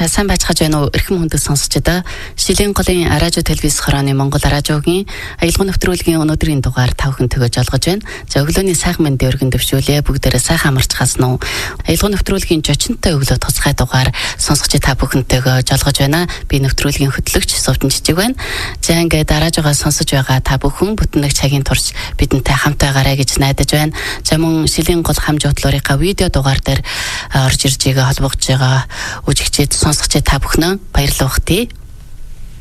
За сайн байцгааж байна уу? Эрхэм хүндэт сонсогчдоо. Шилийн голын радио телевиз хорооны Монгол радиогийн аялал нэвтрүүлгийн өнөөдрийн дугаар тав хүнтэйгөө жолгож байна. За өглөөний сайхан мэндийн өргөн төвшүүлээ. Бүгдээрээ сайхан амарч хасна уу? Аялал нэвтрүүлгийн жочинтой өглөө туцгай дугаар сонсогч та бүхэнтэйгөө жолгож байна. Би нэвтрүүлгийн хөтлөгч Сувдан Жижиг байна. За ингээд радиогоо сонсож байгаа та бүхэн бүтэн нэг цагийн турш бидэнтэй хамт байгаарай гэж найдаж байна. За мөн Шилийн гол хамж хөтлөөрийнхаа видео дугаар дээр орж ирж байгаа холбогдож байгаа үжигчид сонсогч та бүхнөө баярлуулах тий.